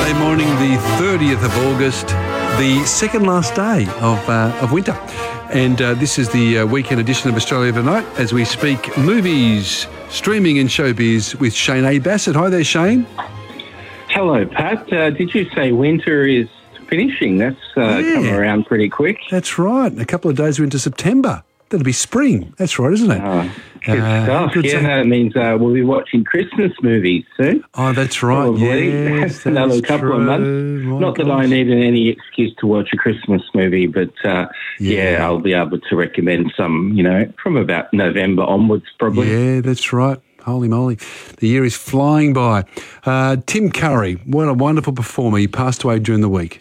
Monday morning, the 30th of August, the second last day of winter. And this is the weekend edition of Australia Overnight as we speak movies, streaming and showbiz with Shane A. Bassett. Hi there, Shane. Hello, Pat. Did you say winter is finishing? That's come around pretty quick. That's right. A couple of days we're into September. That'll be spring. That's right, isn't it? Good stuff. That means we'll be watching Christmas movies soon. Oh, that's right. Probably. Yes, another couple of months. Not that I need any excuse to watch a Christmas movie, but I'll be able to recommend some, from about November onwards probably. Yeah, that's right. Holy moly. The year is flying by. Tim Curry, what a wonderful performer. He passed away during the week.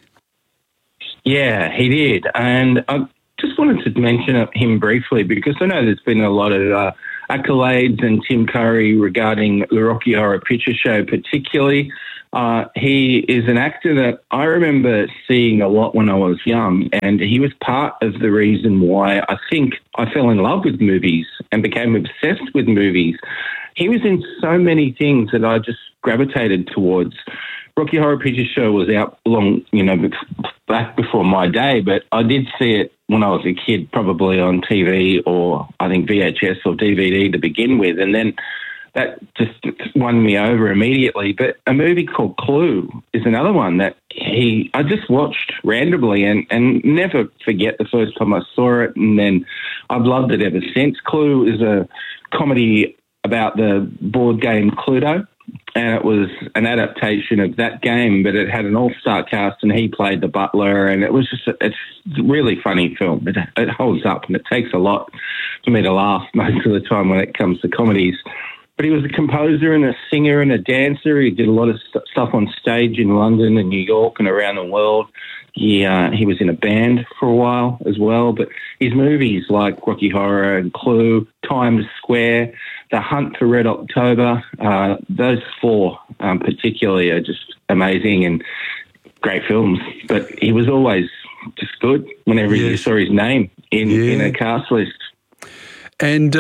Yeah, he did. And I just wanted to mention him briefly because I know there's been a lot of accolades and Tim Curry regarding the Rocky Horror Picture Show particularly. He is an actor that I remember seeing a lot when I was young, and he was part of the reason why I think I fell in love with movies and became obsessed with movies. He was in so many things that I just gravitated towards. Rocky Horror Picture Show was out long, back before my day, but I did see it when I was a kid, probably on TV or I think VHS or DVD to begin with, and then that just won me over immediately. But a movie called Clue is another one that I just watched randomly and never forget the first time I saw it, and then I've loved it ever since. Clue is a comedy about the board game Cluedo, and it was an adaptation of that game, but it had an all-star cast and he played the butler, and it's a really funny film. It holds up, and it takes a lot for me to laugh most of the time when it comes to comedies. But he was a composer and a singer and a dancer. He did a lot of stuff on stage in London and New York and around the world. He was in a band for a while as well. But his movies like Rocky Horror and Clue, Times Square, The Hunt for Red October, those four particularly are just amazing and great films. But he was always just good whenever you saw his name in a cast list. And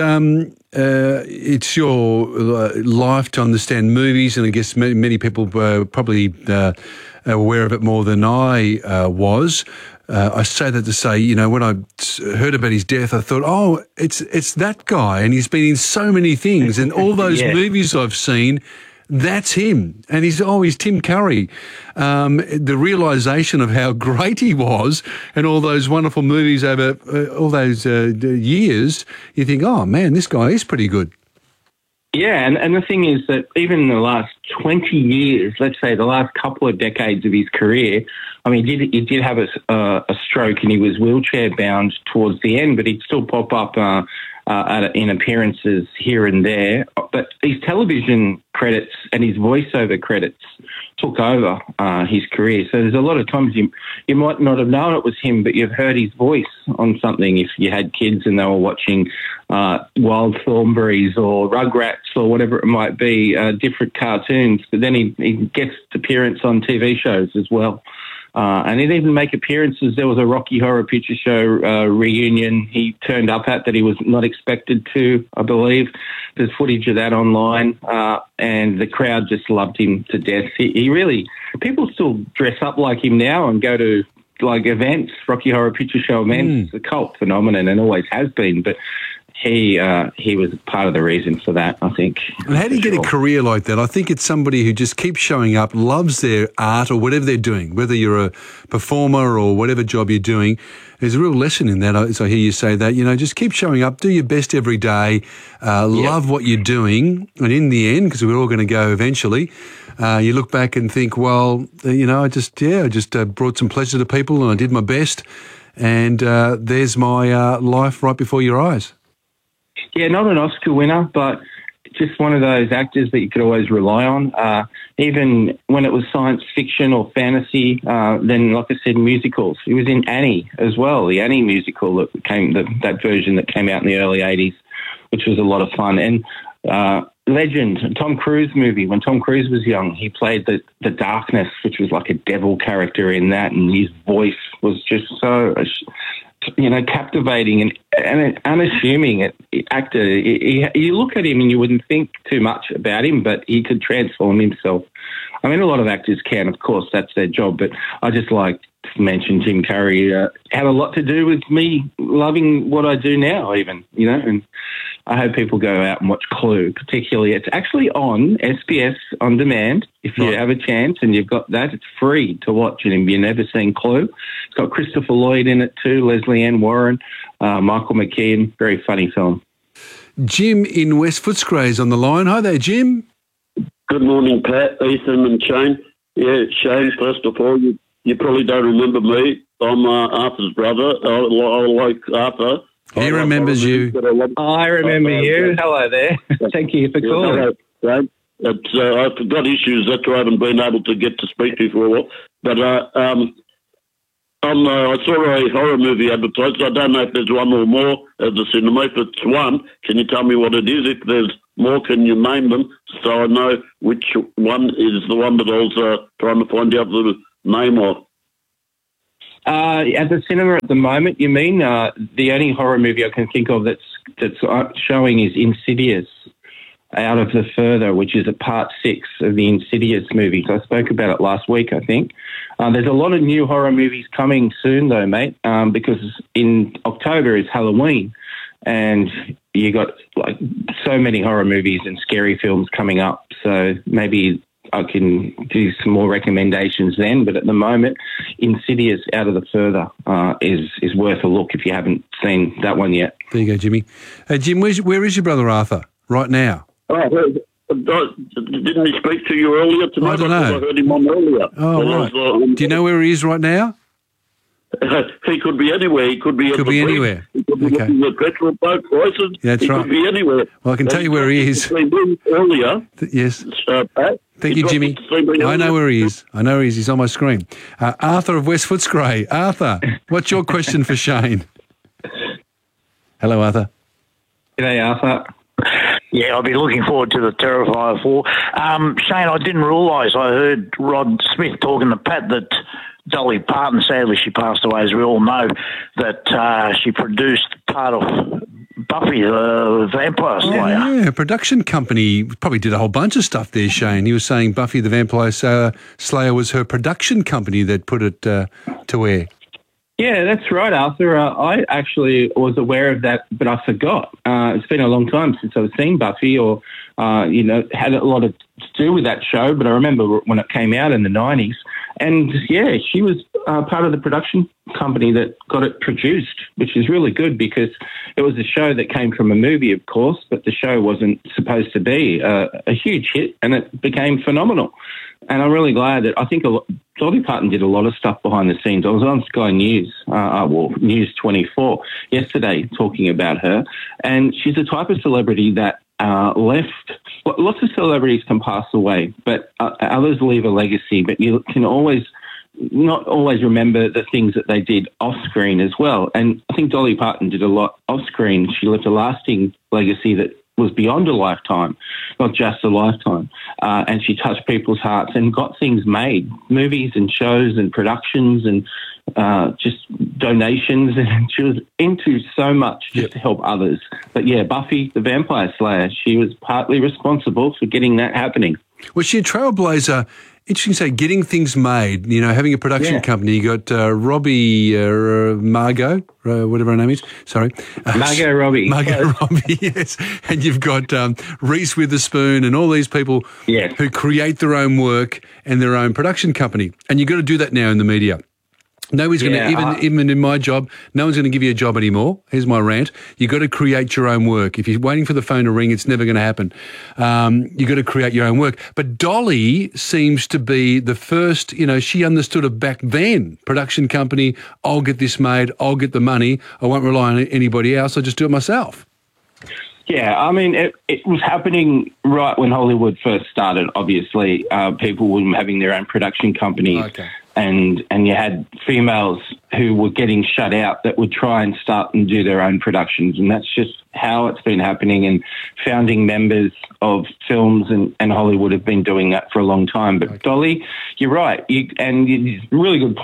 it's your life to understand movies, and I guess many people were probably aware of it more than I was. I say that to say, when I heard about his death, I thought, it's that guy, and he's been in so many things, and all those movies I've seen, that's him. And he's Tim Curry. The realisation of how great he was and all those wonderful movies over all those years, you think, oh, man, this guy is pretty good. Yeah, and the thing is that even in the last 20 years, let's say the last couple of decades of his career, I mean, he did have a stroke and he was wheelchair-bound towards the end, but he'd still pop up in appearances here and there. But his television credits and his voiceover credits took over his career. So there's a lot of times you might not have known it was him, but you've heard his voice on something if you had kids and they were watching Wild Thornberrys or Rugrats or whatever it might be, different cartoons. But then he gets appearance on TV shows as well. And he'd even make appearances. There was a Rocky Horror Picture Show reunion he turned up at that he was not expected to, I believe. There's footage of that online, and the crowd just loved him to death. He really, people still dress up like him now and go to like events, Rocky Horror Picture Show events. It's a cult phenomenon and always has been, but he was part of the reason for that, I think. And how do you get a career like that? I think it's somebody who just keeps showing up, loves their art or whatever they're doing, whether you're a performer or whatever job you're doing. There's a real lesson in that. As I hear you say that, just keep showing up, do your best every day, love what you're doing. And in the end, because we're all going to go eventually, you look back and think, well, I just brought some pleasure to people and I did my best. And there's my life right before your eyes. Yeah, not an Oscar winner, but just one of those actors that you could always rely on. Even when it was science fiction or fantasy, then, like I said, musicals. He was in Annie as well, the Annie musical that version that came out in the early 80s, which was a lot of fun. And Legend, Tom Cruise movie, when Tom Cruise was young, he played the Darkness, which was like a devil character in that, and his voice was just so captivating and unassuming actor. You look at him and you wouldn't think too much about him, but he could transform himself I mean, a lot of actors can, of course, that's their job, but I just like to mention Tim Curry had a lot to do with me loving what I do now even, and I hope people go out and watch Clue, particularly. It's actually on SBS On Demand. If you have a chance and you've got that, it's free to watch. And if you've never seen Clue, it's got Christopher Lloyd in it too, Leslie Ann Warren, Michael McKean. Very funny film. Jim in West Footscray is on the line. Hi there, Jim. Good morning, Pat, Ethan and Shane. Yeah, Shane, first of all, you probably don't remember me. I'm Arthur's brother. I like Arthur. He remembers you. I remember you. Hello there. Thank you for calling. I've got issues. That's why I haven't been able to get to speak to you for a while. But I saw a horror movie advertised. I don't know if there's one or more at the cinema. If it's one, can you tell me what it is? If there's more, can you name them so I know which one is the one that I was trying to find out the name of? At the cinema at the moment, you mean? The only horror movie I can think of that's showing is Insidious, Out of the Further, which is a part 6 of the Insidious movies. I spoke about it last week, I think. There's a lot of new horror movies coming soon, though, mate, because in October is Halloween, and you got like so many horror movies and scary films coming up. So maybe I can do some more recommendations then. But at the moment, Insidious Out of the Further is worth a look if you haven't seen that one yet. There you go, Jimmy. Jim, where is your brother Arthur right now? Didn't he speak to you earlier tonight? I don't know. I heard him on earlier. Oh, right. Do you know where he is right now? He could be anywhere. He could be at the anywhere. He could be looking at petrol boat prices. Yeah, that's right. He could be anywhere. Well, I can tell you where he is. Earlier. Yes. Pat, thank you, Jimmy. I know where he is. I know where he is. He's on my screen. Arthur of West Footscray. Arthur, what's your question for Shane? Hello, Arthur. G'day, Arthur. Yeah, I'll be looking forward to the Terrifier 4. Shane, I didn't realise, I heard Rod Smith talking to Pat that Dolly Parton, sadly she passed away, as we all know, that she produced part of Buffy the Vampire Slayer. Yeah, a production company probably did a whole bunch of stuff there, Shane. He was saying Buffy the Vampire Slayer was her production company that put it to air. Yeah, that's right, Arthur. I actually was aware of that, but I forgot. It's been a long time since I've seen Buffy or, had a lot to do with that show, but I remember when it came out in the 90s. And, yeah, she was part of the production company that got it produced, which is really good because it was a show that came from a movie, of course, but the show wasn't supposed to be a huge hit, and it became phenomenal. And I'm really glad that I think Dolly Parton did a lot of stuff behind the scenes. I was on Sky News, News 24 yesterday talking about her, and she's the type of celebrity that left. Lots of celebrities can pass away, but others leave a legacy. But you can not always remember the things that they did off screen as well. And I think Dolly Parton did a lot off screen. She left a lasting legacy that was beyond a lifetime, not just a lifetime. And she touched people's hearts and got things made, movies and shows and productions and just donations. And she was into so much just to help others. But, yeah, Buffy the Vampire Slayer, she was partly responsible for getting that happening. Was she a trailblazer? Interesting to say, getting things made, having a production company. You got Margot, whatever her name is. Sorry. Margot Robbie. Margot Robbie, yes. And you've got Reese Witherspoon and all these people who create their own work and their own production company. And you've got to do that now in the media. Nobody's going to, even in my job, no one's going to give you a job anymore. Here's my rant. You've got to create your own work. If you're waiting for the phone to ring, it's never going to happen. You've got to create your own work. But Dolly seems to be the first, she understood it back then. Production company, I'll get this made, I'll get the money, I won't rely on anybody else, I'll just do it myself. Yeah, I mean, it was happening right when Hollywood first started, obviously. People were having their own production companies. Okay. And you had females who were getting shut out that would try and start and do their own productions. And that's just how it's been happening. And founding members of films and Hollywood have been doing that for a long time. But Dolly, you're right. It's a really good point.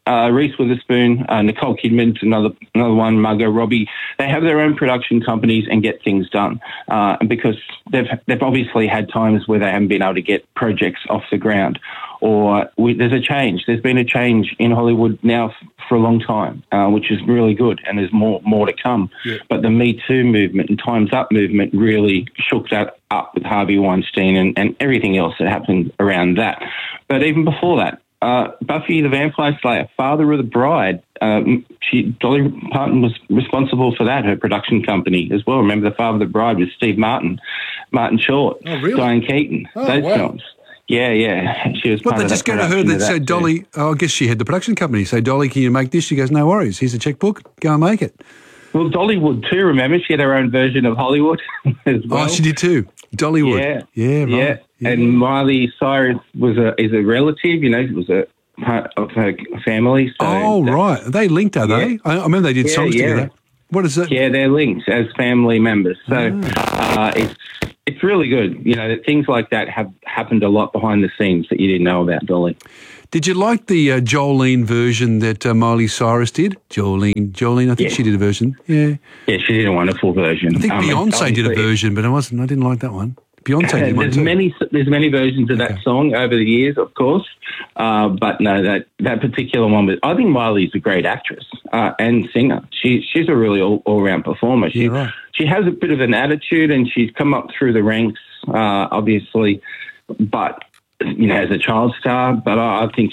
Reese Witherspoon, Nicole Kidman's another one, Margot Robbie. They have their own production companies and get things done. Because they've obviously had times where they haven't been able to get projects off the ground. Or there's a change. There's been a change in Hollywood now for a long time, which is really good, and there's more to come. Yeah. But the Me Too movement and Time's Up movement really shook that up with Harvey Weinstein and everything else that happened around that. But even before that, Buffy the Vampire Slayer, Father of the Bride, Dolly Parton was responsible for that, her production company as well. Remember, the Father of the Bride was Steve Martin Short, Diane Keaton, those films. Yeah. She was. Well, they just go to her that said, Dolly, I guess she had the production company. Say, Dolly, can you make this? She goes, no worries. Here's a checkbook. Go and make it. Well, Dolly would too, remember? She had her own version of Hollywood as well. Oh, she did too. Dollywood. Yeah. Right. Yeah. And Miley Cyrus is a relative, it was a part of her family. So right. Are they linked, are they? I remember they did songs together. What is it? Yeah, they're linked as family members. So it's really good. That things like that have happened a lot behind the scenes that you didn't know about, Dolly. Did you like the Jolene version that Miley Cyrus did? Jolene, I think she did a version. Yeah. Yeah, she did a wonderful version. I think Beyonce did a version, but I didn't like that one. Beyonce did one too. There's many versions of that song over the years, of course. But no, that particular one, I think Miley's a great actress and singer. She's a really all-round performer. She has a bit of an attitude, and she's come up through the ranks, obviously, but as a child star. But I think